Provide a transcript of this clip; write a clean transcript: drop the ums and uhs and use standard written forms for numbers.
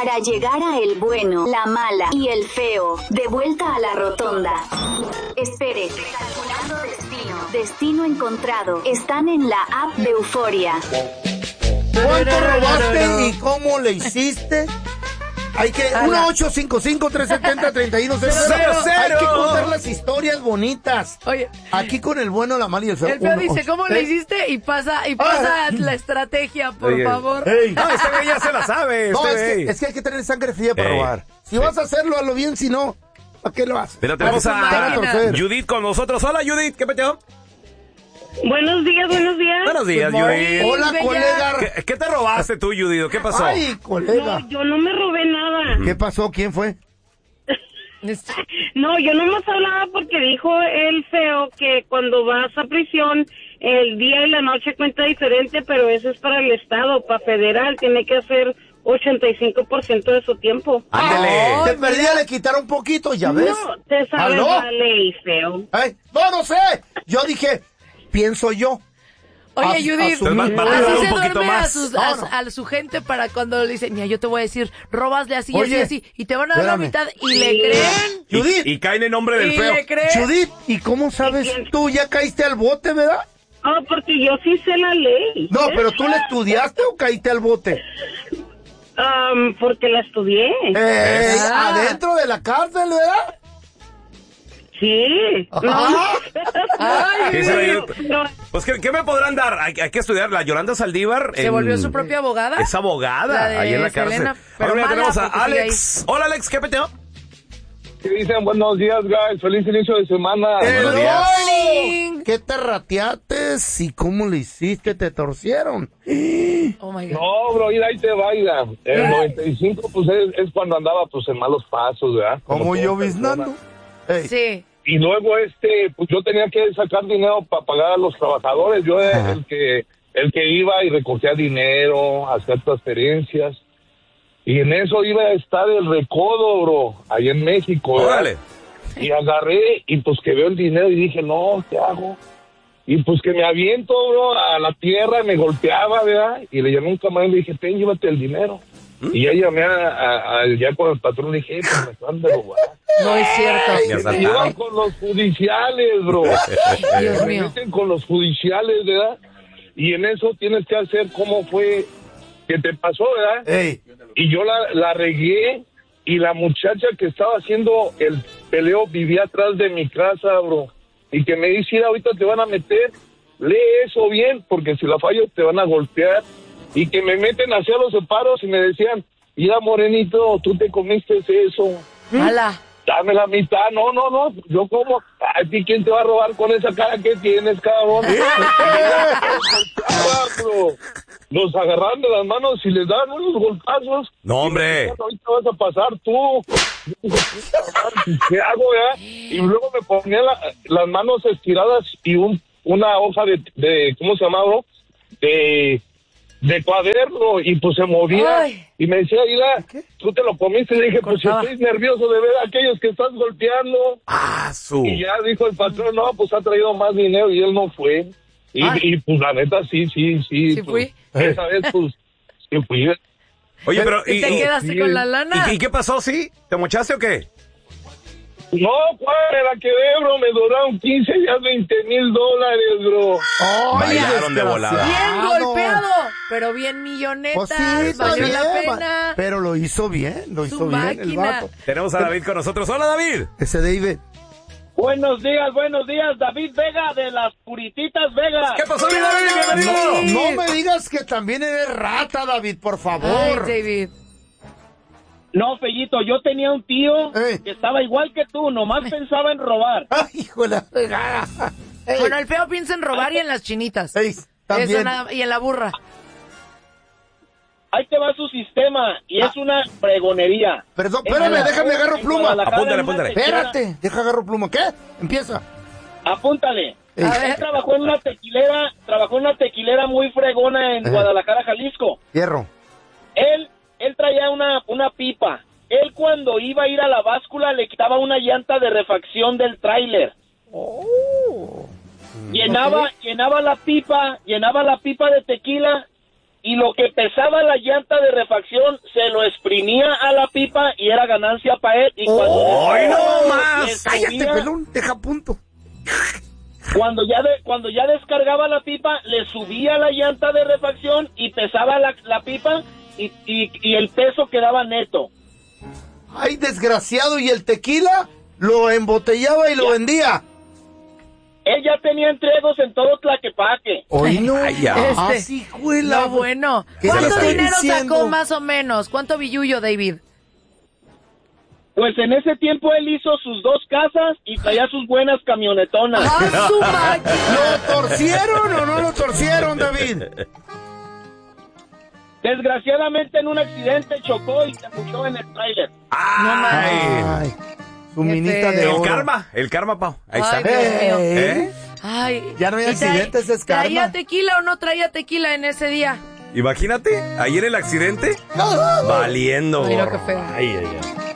Para llegar a el bueno, la mala y el feo, de vuelta a la rotonda. Espere, calculando destino. Destino encontrado. Están en la app de Euforia. ¿Cuánto robaste y cómo le hiciste? Hay que 1-855-370-3100. Hay que contar las historias bonitas. Oye, aquí con el bueno, la mala y el feo. El feo dice, ¿cómo le hiciste? Y pasa la estrategia, por favor. Ey. No, este güey ya se la sabe. No, es que hay que tener sangre fría para robar. Si vas a hacerlo, hazlo bien, si no, ¿para qué lo haces? Pero tenemos a Judith con nosotros. Hola, Judith, ¿qué peteo? Buenos días. Buenos días, Judith. Hola, colega. ¿Qué te robaste tú, Judith? ¿Qué pasó? Ay, colega. No, yo no me robé nada. ¿Qué pasó? ¿Quién fue? No, yo nomás hablaba porque dijo el feo que cuando vas a prisión el día y la noche cuenta diferente, pero eso es para el Estado, para federal tiene que hacer 85% de su tiempo. ¡Ándale! Te perdía, le quitaron un poquito, ya ves. No, te sabes la ley, feo. Ay, no sé. Yo dije, pienso yo. Oye, Judith, así se duerme a su gente para cuando le dicen, mira, yo te voy a decir, róbasle así, Oye, así, y te van a dar la mitad, y le creen. Judith. Y cae en el nombre del feo. Judith, ¿y cómo sabes tú? Ya caíste al bote, ¿verdad? Ah, porque yo sí sé la ley. No, pero ¿tú le estudiaste o caíste al bote? Porque la estudié. Adentro de la cárcel, ¿verdad? Sí. Pues, ¿qué me podrán dar? Hay que estudiar. La Yolanda Saldívar. Se volvió su propia abogada. Es abogada ahí en la cárcel. Selena, ahora mira, tenemos a porque Alex. Hola, Alex, ¿qué peteo? ¿Qué dicen? Buenos días, guys. Feliz inicio de semana. Buenos días. ¿Qué te rateates y cómo le hiciste? ¿Te torcieron? Oh, my God. No, bro, ahí te vaya. El 95, pues, es cuando andaba, pues, en malos pasos, ¿verdad? Como yo biznando. Sí. Y luego, pues, yo tenía que sacar dinero para pagar a los trabajadores. Yo era el que iba y recogía dinero, hacía transferencias. Y en eso iba a estar el recodo, bro, ahí en México. Órale. Y agarré y pues que veo el dinero y dije, no, ¿qué hago? Y pues que me aviento, bro, a la tierra, me golpeaba, ¿verdad? Y le llamé a un camarada y le dije, llévate el dinero. Y ya llamé ya con el patrón, le dije, pues me acaban de robar. No es cierto. Me llevan con los judiciales, bro. Dios Me mío. meten con los judiciales, ¿verdad? Y en eso tienes que hacer cómo fue que te pasó, ¿verdad? Y yo la regué y la muchacha que estaba haciendo el peleo vivía atrás de mi casa, bro. Y que me dice, "Mira, ahorita te van a meter, lee eso bien, porque si la fallo te van a golpear." Y que me meten hacia los separos y me decían, "Mira, morenito, tú te comiste eso. ¡Hala! Dame la mitad." No, yo como, ¿a ti quién te va a robar con esa cara que tienes, cabrón? Los agarraron de las manos y les daban unos golpazos. No, hombre. Ahorita vas a pasar tú. ¿Qué hago, ya? Y luego me ponía las manos estiradas y una hoja de ¿cómo se llama, bro? De cuaderno, y pues se movía. Ay. Y me decía, mira, tú te lo comiste. Y dije, pues estoy nervioso de ver a aquellos que estás golpeando. Y ya dijo el patrón, no, pues ha traído más dinero, y él no fue. Y pues la neta, sí. ¿Sí fui? Esa vez, pues, sí fui. Oye, pero... ¿Y te quedaste con la lana? ¿Y qué pasó, sí? ¿Te mochaste o qué? No, ¿cuál era que bro? Me duraron 15 días, $20,000, bro. Bailaron de volada. Bien golpeado, pero bien milloneta. Pues sí, valió está la bien, pena. pero lo hizo bien, el máquina. vato. Tenemos a David con nosotros. Hola, David. Ese David. Buenos días, David Vega de las Purititas Vegas. ¿Qué pasó, mi David? Bienvenido. No me digas que también eres rata, David, por favor. Ay, David. No, Fellito, yo tenía un tío que estaba igual que tú, nomás pensaba en robar. Ay, hijo de la... Bueno, el feo piensa en robar y en las chinitas. también. Eso nada, y en la burra. Ahí te va su sistema, y es una fregonería. Perdón, espérame, déjame agarro pluma. Apúntale. Espérate, deja agarro pluma. ¿Qué? Empieza. Apúntale. Él trabajó en una tequilera muy fregona en Guadalajara, Jalisco. Hierro. Él traía una pipa. Él cuando iba a ir a la báscula le quitaba una llanta de refacción del tráiler. Llenaba la pipa de tequila y lo que pesaba la llanta de refacción se lo exprimía a la pipa y era ganancia para él. Y cuando ¡ay, no más! ¡Cállate, pelón! Deja punto. Cuando ya descargaba la pipa, le subía la llanta de refacción y pesaba la pipa y el peso quedaba neto. ¡Ay, desgraciado! ¿Y el tequila? Lo embotellaba y lo vendía. Él ya tenía entredos en todo Tlaquepaque. Hoy no. Sí, juela. No, bueno. ¿Qué ¿Cuánto te dinero estoy diciendo? sacó más o menos? ¿Cuánto billullo, David? Pues en ese tiempo él hizo sus 2 casas y traía sus buenas camionetonas. ¡Ah, su máquina! ¿Lo torcieron o no lo torcieron, David? Desgraciadamente en un accidente chocó y se murió en el tráiler. Ay, su minita de oro. El karma, Pau. Ahí está. Ay, Dios mío. ¿Eh? Ay, Ya no hay ¿y accidentes, es karma. ¿Traía tequila o no traía tequila en ese día? Imagínate, ayer el accidente, valiendo. Mira qué feo. Ay, ay, ay.